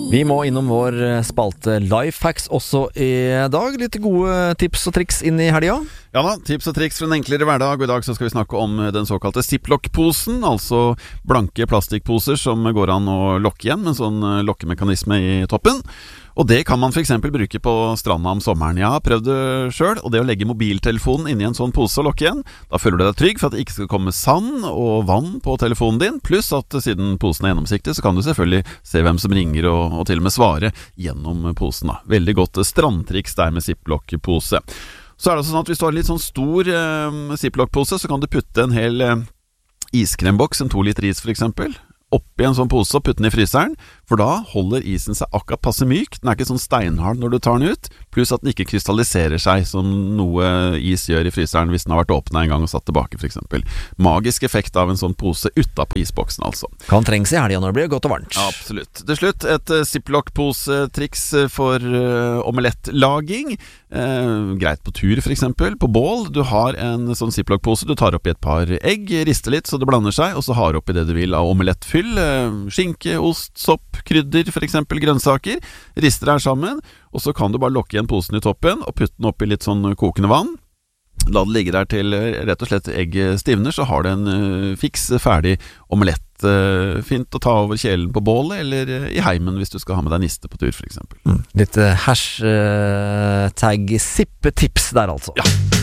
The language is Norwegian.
Vi må innom vår spalte Lifehacks også i dag. Litt gode tips og triks inn i helga. Ja da, tips og triks for en enklere hverdag. Og i dag så skal vi snakke om den såkalte Ziploc-posen. Altså blanke plastikkposer som går an å lokke igjen med en sånn lokkemekanisme i toppen. Og det kan man for eksempel bruke på stranda om sommeren. Jeg har prøvd det selv, og det å legge mobiltelefonen inn i en sånn pose og lokke igjen, da føler du deg trygg for at det ikke skal komme sand og vann på telefonen din. Pluss at siden posen er gjennomsiktig, så kan du selvfølgelig se hvem som ringer og til og med svare gjennom posen da. Veldig godt strandtriks der med Ziploc-pose. Så er det også sånn at hvis du har en litt sånn stor Ziploc-pose, så kan du putte en hel iskremboks, en 2 liter is for eksempel, oppi en sånn pose og putte den i fryseren, for da holder isen seg akkurat passe myk. Den er ikke sånn steinhard når du tar den ut, pluss at den ikke krystalliserer seg som noe is gjør i fryseren hvis den har vært åpnet en gang og satt tilbake for eksempel. Magisk effekt av en sånn pose utenpå isboksen altså. Kan trengs i helgen når det blir godt og varmt. Ja, absolutt. Til slutt et Ziploc-pose-triks for omelettlaging. Greit på tur for eksempel, på bål. Du har en sånn Ziploc-pose, du tar oppi et par egg, rister litt så det blander seg, og så har oppi det du vil av omelettfyll. Skinke, ost, sopp, krydder, for eksempel grønnsaker. Rister her sammen, og så kan du bare lokke igjen posen i toppen og putte den opp i litt sånn kokende vann. La det ligge der til rett og slett egg stivner, så har du en fiks ferdig omelett. Fint å ta over kjelen på bålet eller i heimen hvis du skal ha med deg niste på tur for eksempel. Litt hashtag sippetips der altså. Ja.